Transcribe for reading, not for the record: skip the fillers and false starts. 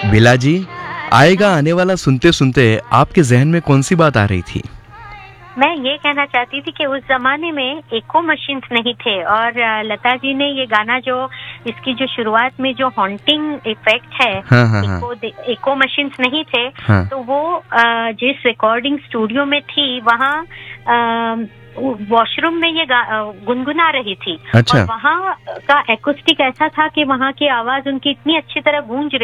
बिला जी, आएगा आने वाला सुनते सुनते आपके जहन में कौन सी बात आ रही थी? मैं ये कहना चाहती थी कि उस जमाने में एको मशीन्स नहीं थे और लता जी ने ये गाना जो इसकी जो शुरुआत में जो हॉन्टिंग इफेक्ट है, हाँ, हाँ, हाँ। एको मशीन्स नहीं थे, हाँ। तो वो जिस रिकॉर्डिंग स्टूडियो में थी वहाँ वॉशरूम में ये गुनगुना रही थी। अच्छा। और वहाँ का एक्यूस्टिक ऐसा था कि वहाँ की आवाज उनकी इतनी अच्छी तरह गूंज